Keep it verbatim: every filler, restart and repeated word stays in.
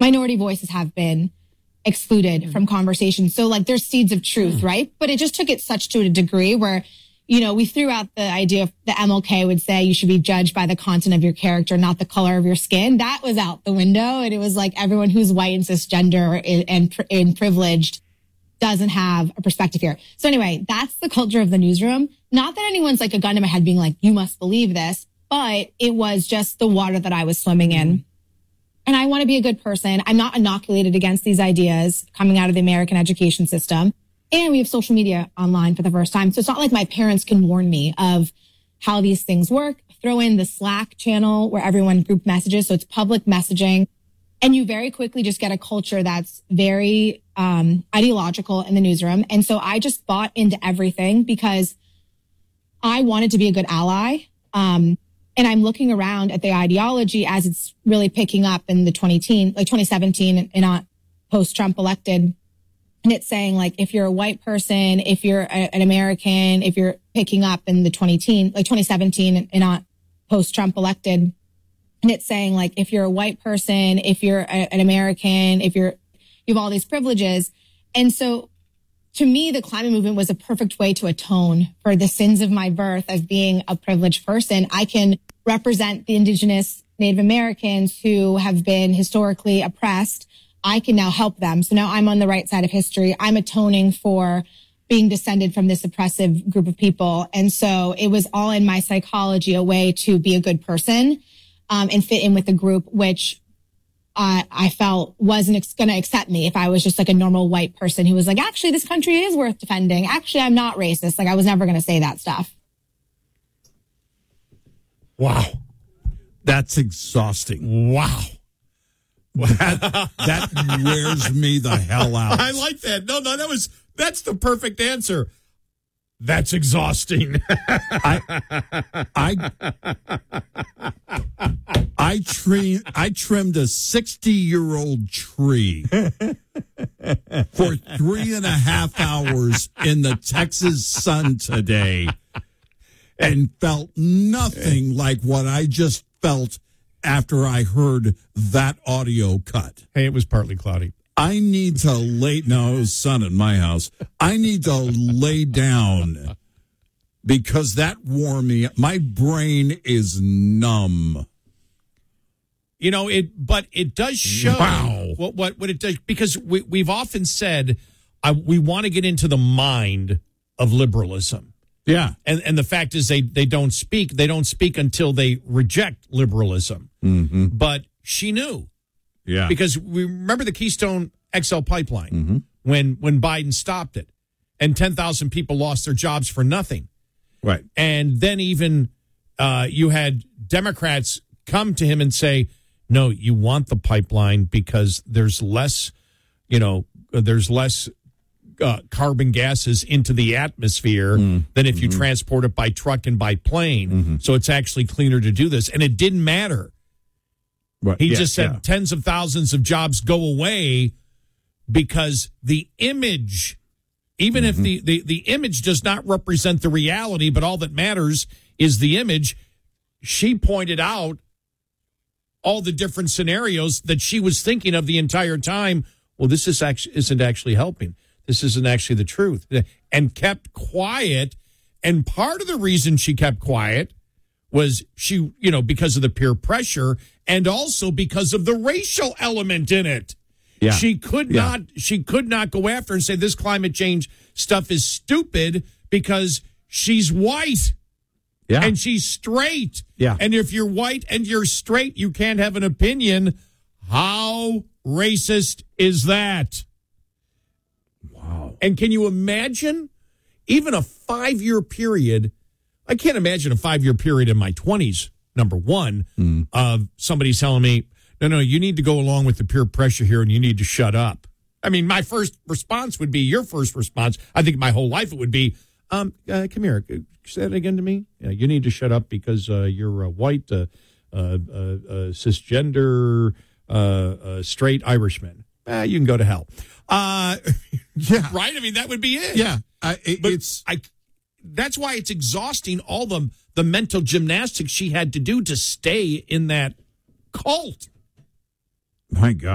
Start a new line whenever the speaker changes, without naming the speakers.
minority voices have been excluded mm-hmm. from conversation. So like there's seeds of truth, mm-hmm. right? But it just took it such to a degree where, you know, we threw out the idea of the M L K would say you should be judged by the content of your character, not the color of your skin. That was out the window. And it was like everyone who's white and cisgender and, and, and privileged doesn't have a perspective here. So anyway, that's the culture of the newsroom. Not that anyone's like a gun to my head being like, you must believe this, but it was just the water that I was swimming in. And I want to be a good person. I'm not inoculated against these ideas coming out of the American education system. And we have social media online for the first time. So it's not like my parents can warn me of how these things work. Throw in the Slack channel where everyone group messages. So it's public messaging. And you very quickly just get a culture that's very um, ideological in the newsroom. And so I just bought into everything because I wanted to be a good ally. Um, and I'm looking around at the ideology as it's really picking up in the twenty teen, like twenty seventeen and not post-Trump elected. And it's saying like, if you're a white person, if you're a, an American, if you're picking up in the twenty teen, like twenty seventeen and not post-Trump elected. And it's saying like, if you're a white person, if you're a, an American, if you're, you have all these privileges. And so to me, the climate movement was a perfect way to atone for the sins of my birth of being a privileged person. I can represent the indigenous Native Americans who have been historically oppressed. I can now help them. So now I'm on the right side of history. I'm atoning for being descended from this oppressive group of people. And so it was all in my psychology, a way to be a good person um, and fit in with the group, which uh, I felt wasn't ex- going to accept me if I was just like a normal white person who was like, actually, this country is worth defending. Actually, I'm not racist. Like I was never going to say that stuff.
Wow. That's exhausting. Wow. That, that wears me the hell out.
I like that. No, no, that was, that's the perfect answer. That's exhausting.
I, I, I, tre- I trimmed a sixty-year-old tree for three and a half hours in the Texas sun today and felt nothing like what I just felt after I heard that audio cut.
Hey, it was partly cloudy.
I need to lay, no, it was sun at my house. I need to lay down because that wore me. My brain is numb.
You know, it, but it does show
wow.
what, what, what it does, because we, we've often said uh, we want to get into the mind of liberalism.
Yeah.
And and the fact is they, they don't speak. They don't speak until they reject liberalism.
Mm-hmm.
But she knew.
Yeah.
Because we remember the Keystone X L pipeline
mm-hmm.
when, when Biden stopped it and ten thousand people lost their jobs for nothing.
Right.
And then even uh, you had Democrats come to him and say, no, you want the pipeline because there's less, you know, there's less Uh, carbon gases into the atmosphere mm, than if you mm-hmm. transport it by truck and by plane. Mm-hmm. So it's actually cleaner to do this. And it didn't matter.
Right.
He
yeah,
just said
yeah.
tens of thousands of jobs go away because the image, even mm-hmm. if the, the, the image does not represent the reality, but all that matters is the image. She pointed out all the different scenarios that she was thinking of the entire time. Well, this is actually, isn't actually helping. This isn't actually the truth, and kept quiet. And part of the reason she kept quiet was she, you know, because of the peer pressure and also because of the racial element in it.
Yeah.
She could
yeah.
not, she could not go after and say this climate change stuff is stupid because she's white.
Yeah.
And she's straight.
Yeah.
And if you're white and you're straight, you can't have an opinion. How racist is that?
Wow.
And can you imagine even a five-year period? I can't imagine a five-year period in my twenties, number one, mm. of somebody telling me, no, no, you need to go along with the peer pressure here and you need to shut up. I mean, my first response would be your first response. I think my whole life it would be, um, uh, come here, say that again to me. Yeah, you need to shut up because uh, you're a white, uh, uh, uh, uh, cisgender, uh, uh, straight Irishman. Uh, you can go to hell. Uh,
yeah.
Right? I mean, that would be it.
Yeah. I, it,
but
it's
I. That's why it's exhausting, all the, the mental gymnastics she had to do to stay in that cult.
My God.